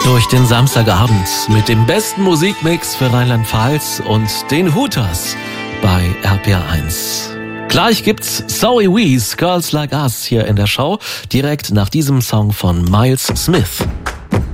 durch den Samstagabend mit dem besten Musikmix für Rheinland-Pfalz und den Hooters bei RPR1. Gleich gibt's Zoe Wees, Girls Like Us hier in der Show, direkt nach diesem Song von Miles Smith.